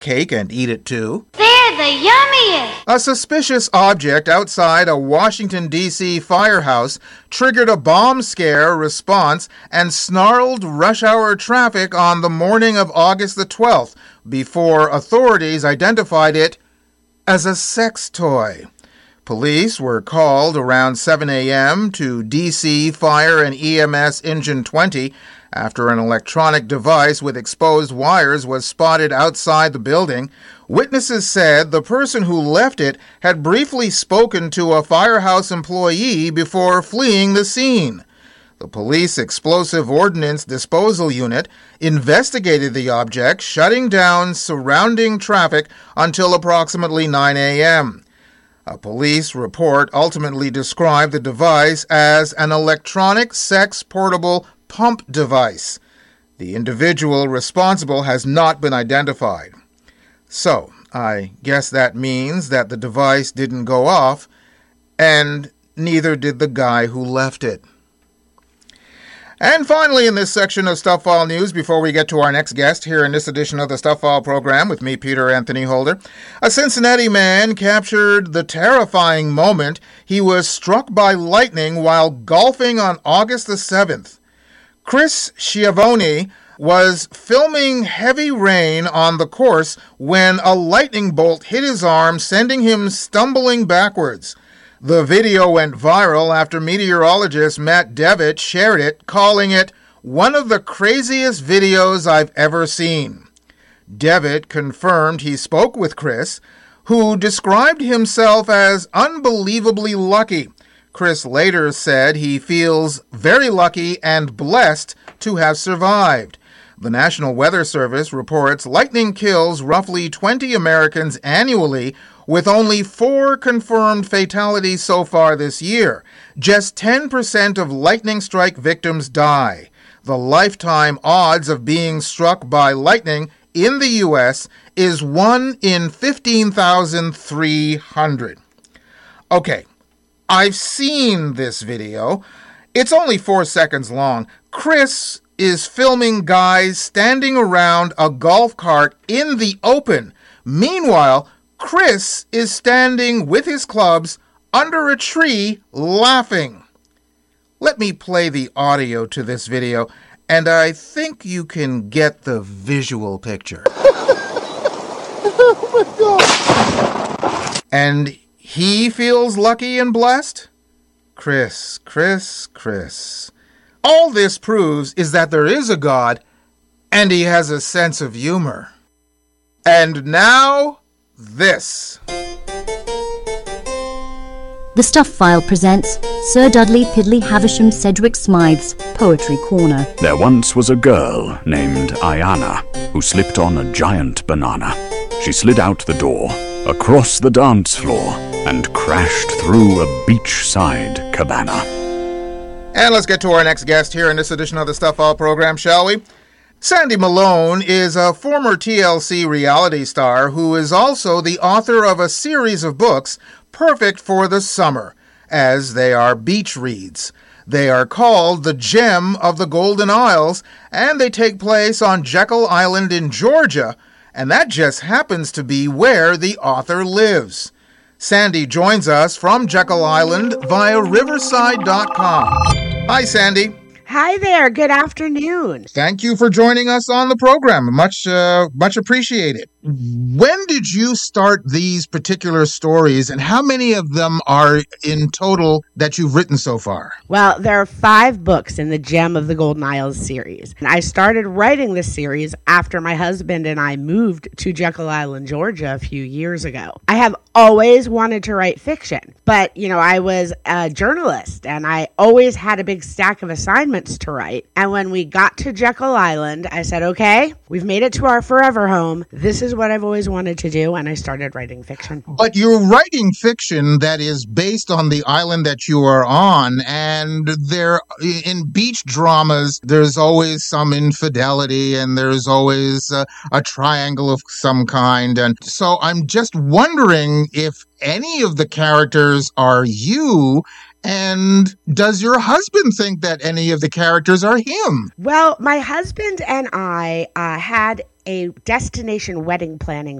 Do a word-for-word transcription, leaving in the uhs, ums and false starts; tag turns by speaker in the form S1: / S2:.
S1: cake and eat it too.
S2: They're the yummiest!
S1: A suspicious object outside a Washington, D C firehouse triggered a bomb scare response and snarled rush hour traffic on the morning of August the twelfth before authorities identified it as a sex toy. Police were called around seven a.m. to D C Fire and E M S Engine twenty after an electronic device with exposed wires was spotted outside the building. Witnesses said the person who left it had briefly spoken to a firehouse employee before fleeing the scene. The police explosive ordnance disposal unit investigated the object, shutting down surrounding traffic until approximately nine a.m. A police report ultimately described the device as an electronic sex portable pump device. The individual responsible has not been identified. So, I guess that means that the device didn't go off, and neither did the guy who left it. And finally, in this section of Stuff File News, before we get to our next guest here in this edition of the Stuff File program with me, Peter Anthony Holder, a Cincinnati man captured the terrifying moment he was struck by lightning while golfing on August the seventh. Chris Schiavone was filming heavy rain on the course when a lightning bolt hit his arm, sending him stumbling backwards. The video went viral after meteorologist Matt Devitt shared it, calling it one of the craziest videos I've ever seen. Devitt confirmed he spoke with Chris, who described himself as unbelievably lucky. Chris later said he feels very lucky and blessed to have survived. The National Weather Service reports lightning kills roughly twenty Americans annually, with only four confirmed fatalities so far this year. Just ten percent of lightning strike victims die. The lifetime odds of being struck by lightning in the U S is one in fifteen thousand three hundred. Okay, I've seen this video. It's only four seconds long. Chris is filming guys standing around a golf cart in the open. Meanwhile, Chris is standing with his clubs under a tree laughing. Let me play the audio to this video, and I think you can get the visual picture. Oh my God. And he feels lucky and blessed? Chris, Chris, Chris. All this proves is that there is a God, and he has a sense of humor. And now, this.
S3: The Stuff File presents Sir Dudley Piddly Havisham Sedgwick Smythe's Poetry Corner.
S4: There once was a girl named Ayana who slipped on a giant banana. She slid out the door, across the dance floor, and crashed through a beachside cabana.
S1: And let's get to our next guest here in this edition of the Stuff File program, shall we? Sandy Malone is a former T L C reality star who is also the author of a series of books perfect for the summer, as they are beach reads. They are called The Gem of the Golden Isles, and they take place on Jekyll Island in Georgia, and that just happens to be where the author lives. Sandy joins us from Jekyll Island via Riverside dot com. Hi, Sandy.
S5: Hi there. Good afternoon.
S1: Thank you for joining us on the program. Much, uh, much appreciated. When did you start these particular stories, and how many of them are in total that you've written so far?
S5: Well, there are five books in the Gem of the Golden Isles series. And I started writing this series after my husband and I moved to Jekyll Island, Georgia a few years ago. I have always wanted to write fiction, but, you know, I was a journalist and I always had a big stack of assignments to write. And when we got to Jekyll Island, I said, okay, we've made it to our forever home. This is what I've always wanted to do. And I started writing fiction.
S1: But you're writing fiction that is based on the island that you are on. And there, in beach dramas, there's always some infidelity and there's always a, a triangle of some kind. And so I'm just wondering if any of the characters are you. And does your husband think that any of the characters are him?
S5: Well, my husband and I uh, had a destination wedding planning